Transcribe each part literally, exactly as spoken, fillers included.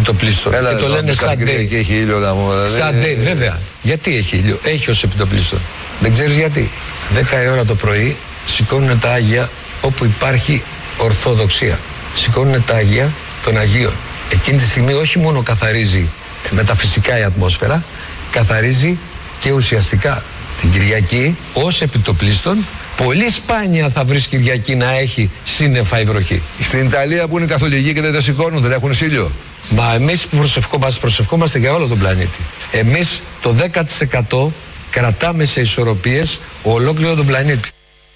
επιτοπλίστων. Έλα, και το λένε Sunday. Και έχει ήλιο να μου. Sunday, βέβαια. Γιατί έχει ήλιο? Έχει ως επιτοπλίστων. Δεν ξέρεις γιατί? δέκα η ώρα το πρωί σηκώνουν τα Άγια όπου υπάρχει Ορθοδοξία. Σηκώνουν τα Άγια των Αγίων. Εκείνη τη στιγμή όχι μόνο καθαρίζει μεταφυσικά η ατμόσφαιρα, καθαρίζει και ουσιαστικά. Την Κυριακή ως επιτοπλίστων πολύ σπάνια θα βρεις Κυριακή να έχει σύννεφα η βροχή. Στην Ιταλία που είναι καθολικοί και δεν τα σηκώνουν, δεν έχουν ήλιο. Μα εμείς που προσευχόμαστε, προσευχόμαστε για όλο τον πλανήτη. Εμείς το δέκα τοις εκατό κρατάμε σε ισορροπίες ολόκληρο τον πλανήτη.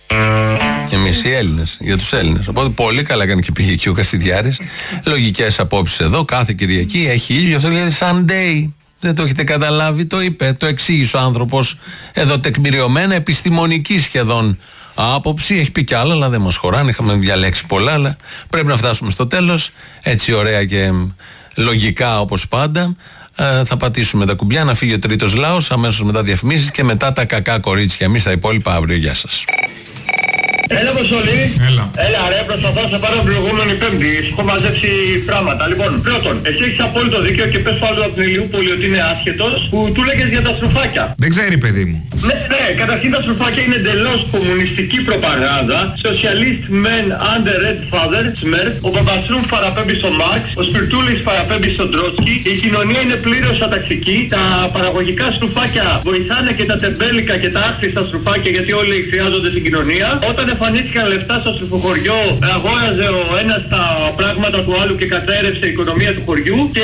Εμείς οι Έλληνες, για τους Έλληνες. Οπότε πολύ καλά κάνει και πήγε εκεί ο Κασιδιάρης. Λογικές απόψεις εδώ, κάθε Κυριακή έχει ήλιο, αυτό λέει Sunday. Δεν το έχετε καταλάβει, το είπε, το εξήγησε ο άνθρωπος εδώ τεκμηριωμένα, επιστημονική σχεδόν άποψη. Έχει πει κι άλλα, αλλά δεν μας χωράνε. Είχαμε διαλέξει πολλά, αλλά πρέπει να φτάσουμε στο τέλος. Έτσι ωραία και λογικά όπως πάντα. Ε, θα πατήσουμε τα κουμπιά να φύγει ο τρίτος λαός, αμέσως μετά διαφημίσεις και μετά τα κακά κορίτσια. Εμείς τα υπόλοιπα αύριο. Γεια σας. Έλα, Αποστολή. Έλα. Έλα, ρε, προσπαθώ να σε πάρω προηγούμενη Πέμπτη. Έχω μαζέψει πράγματα. Λοιπόν, πρώτον, εσύ έχεις απόλυτο δίκιο και πες άλλο από την Ηλιούπολη ότι είναι άσχετος που του λέγες για τα στρουφάκια. Δεν ξέρει, παιδί μου. Ναι, ναι, καταρχήν τα στρουφάκια είναι εντελώς κομμουνιστική προπαγάνδα. Socialist men under red father, Σμερτ. Ο Παπαστρούμφ παραπέμπει στο Μάρξ. Ο Σπιρτούλης παραπέμπει στον Τρότσκι. Η κοινωνία είναι πλήρως αταξική. Τα παραγωγικά στρουφάκια βοηθάνε και τα τεμπέλικα και τα άχρηστα στρουφάκια γιατί όλοι χρειάζονται στην κοινωνία. Όταν εμφανίστηκαν λεφτά στο στρουφοχωριό, αγόραζε ο ένας τα πράγματα του άλλου και κατέρευσε η οικονομία του χωριού και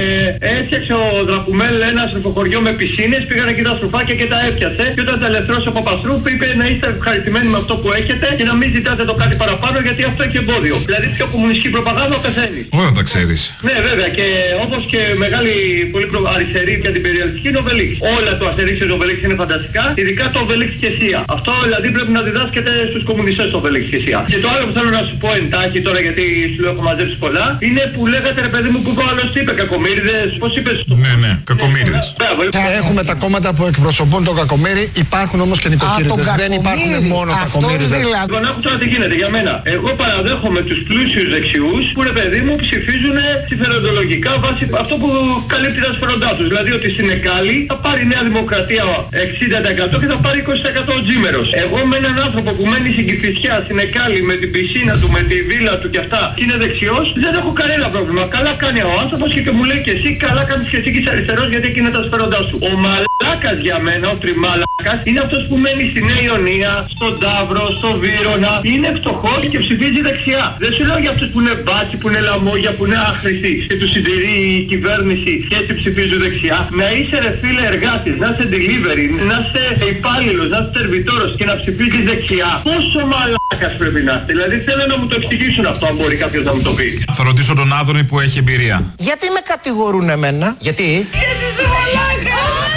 έφτιαξε ο Δρακουμέλ ένα στρουφοχωριό με πισίνες, πήγανε εκεί τα στρουφάκια και τα έπιασε και όταν τα ελευθερώσει ο Παπαστρούφ είπε να είστε ευχαριστημένοι με αυτό που έχετε και να μην ζητάτε το κάτι παραπάνω γιατί αυτό έχει εμπόδιο. Δηλαδή πιο κομμουνιστική προπαγάνδα πεθαίνει. Όλα τα ξέρεις. Ναι, βέβαια, και όπως και μεγάλη πολύ προ... αριστερή και αντιπεριαλιστική είναι ο Βελίξ. Όλα το Αστερίξ και το Βελίξ είναι φανταστικά, ειδικά το Βελίξ και Σία. Αυτό δηλαδή πρέπει να διδάσκεται στους κομμουνιστές το Βελίξ και Σία. Και το άλλο που θέλω να σου πω εντάχει τώρα γιατί σου λέω έχω μαζέψει πολλά είναι που λέγατε ρε παιδί μου που είπε ο άλλος τι είπε, κακομοίριδες, πώς είπες το... Ναι, ναι, κακομοίριδες. Ναι, έχουμε τα κόμματα που εκπροσωπούν τον κακομοίρη, υπάρχουν όμως και νοικοκύριδες. Δεν υπάρχουν μόνο κακομοίριδες. Λοιπόν, άκου τώρα τι γίνεται για μένα. Εγώ παραδέχομαι τους πλούσιους δεξιούς που ρε παιδί μου ψηφίζουν συμφεροντολογικά βάσει αυτό που καλύπτει τα συμφέροντά τους. Δηλαδή ότι στην Εκάλη θα πάρει η Νέα Δημοκρατία εξήντα τοις εκατό και θα πάρει είκοσι τοις εκατό ο Τζίμερος. Εγώ με έναν άνθρωπο που μένει στην Κηφισιά, στην Εκάλη, με την πισίνα του, με τη βίλα του και αυτά και είναι δεξιός, δεν έχω κανένα πρόβλημα. Καλά κάνει ο άνθρωπος και, και μου λέει και εσύ καλά κάνεις και εσύ και είσαι αριστερός γιατί εκεί είναι τα συμφέροντά σου. Ο μαλάκας για μένα, ο τριμάλακας, είναι αυτός που μένει στη Νέα Ιωνία, στον Ταύρο, στο Βύρωνα, είναι φτωχός και ψηφίζει δεξιά. Δεν σου λέω για αυτούς που είναι μπάτσι, που είναι λαμόγια, που είναι άχρηστοι και τους συντηρεί η κυβέρνηση και έτσι ψηφίζουν δεξιά. Να είσαι ρε φίλε εργάτης, να είσαι delivery, να είσαι υπάλληλος, να είσαι σερβιτόρος και να ψηφίζεις δεξιά. Πόσο μαλάκας πρέπει να είστε. Δηλαδή θέλω να μου το εξηγήσουν αυτό αν μπορεί κάποιος να μου το πει. Θα ρωτήσω τον Άδωνη που έχει εμπειρία. Γιατί με κατηγορούν εμένα? Γιατί? Γιατί είσαι μαλάκα!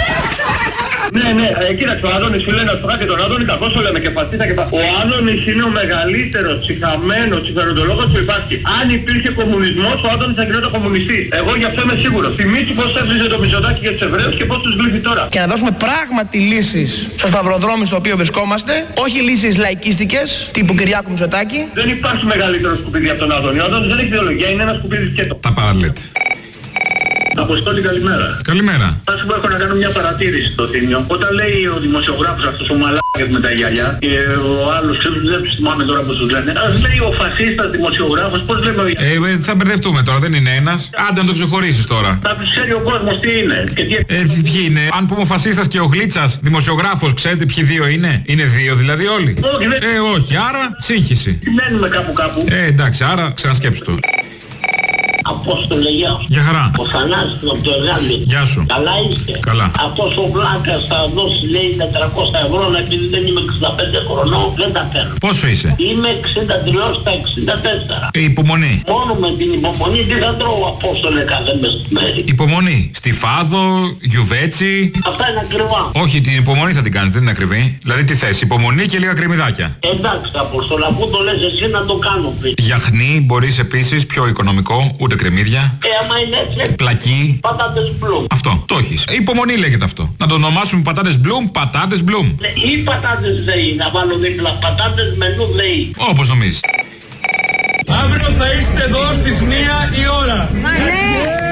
Ναι, ναι, ε, κοίταξε, ο Άδωνης σου λέει να σου και τον Άδωνη κακώς το λέμε και φασίστα και πα. Ο Άδωνης είναι ο μεγαλύτερος ψυχαμένος συμφεροντολόγος που υπάρχει. Αν υπήρχε κομμουνισμός, ο Άδωνης θα γινόταν κομμουνιστής. Εγώ γι' αυτό είμαι σίγουρος. Θυμήσου πώς έβριζε το Μητσοτάκη για τους Εβραίους και πώς τους βλέπει τώρα. Και να δώσουμε πράγματι λύσεις στο σταυροδρόμι στο οποίο βρισκόμαστε, όχι λύσεις λαϊκίστικες τύπου Κυριάκου Μητσοτάκη. Δεν υπάρχει μεγαλύτερο σκουπίδι από τον Άδωνη. Ο Άδωνης δεν έχει ιδεολογία, είναι ένα σκουπίδι σκέτο. Τα παραλέτε. Αποστόλη, καλημέρα. Καλημέρα. Θα σου πω, έχω να κάνω μια παρατήρηση στο Θήμιο. Όταν λέει ο δημοσιογράφος αυτός ο μαλάκας με τα γυαλιά και ο άλλος, ξέρω, δεν τους θυμάμαι τώρα πώς τους λένε. Ας λέει ο φασίστας δημοσιογράφος, πώς λέμε ο Ε, ε, θα μπερδευτούμε τώρα, δεν είναι ένας. Άντε να το ξεχωρίσεις τώρα. Θα τους ξέρει ο κόσμος τι είναι. Και τι... Ε, ποιοι είναι. Αν πούμε ο φασίστας και ο Γλίτσας δημοσιογράφος, ξέρετε ποιοι δύο είναι. Είναι δύο δηλαδή όλοι. Όχι, δεν... Ε, όχι, άρα σύγχυση. Μένουμε κάπου κάπου. Ε, εντάξει, άρα ξανασκέψτε το. Απόστολε, γεια σου. Γεια χαρά. Ο Θανάσης από το εργάλειο. Γεια σου. Καλά είστε. Καλά. Αυτός ο Βλάκας θα δώσει λέει τετρακόσια ευρώ, αλλά επειδή δεν είμαι εξήντα πέντε χρονών δεν τα παίρνω. Πόσο είσαι? Είμαι εξήντα τρία στα εξήντα τέσσερα. Ε, υπομονή. Μόνο με την υπομονή τι θα τρώω, Απόστολε, κάθε μεσημέρι. Υπομονή. Στη Φάδο, Γιουβέτσι. Αυτά είναι ακριβά. Όχι, την υπομονή θα την κάνεις, δεν είναι ακριβή. Δηλαδή τι θες, υπομονή και λίγα κρεμμυδάκια. Εντάξει, Απόστολε, αφού το λες εσύ να το κάνω πριν. Γιαχνί μπορείς επίσης, πιο οικονομικό, ούτε κρεμμύδια. Ε, άμα είναι έτσι. Πλακί. Πατάτες μπλουμ. Αυτό, το έχεις. Υπομονή λέγεται αυτό. Να το ονομάσουμε πατάτες μπλουμ, πατάτες μπλουμ. Ναι, ή πατάτες ΔΕΗ, να βάλω δίπλα πατάτες μενού ΔΕΗ. Όπως νομίζεις. Αύριο θα είστε εδώ στις μία η ώρα. Ναι.